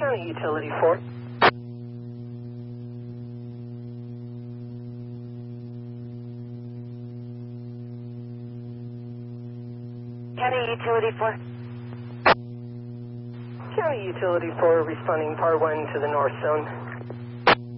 County Utility 4. County Utility 4. County Utility 4 responding par 1 to the north zone.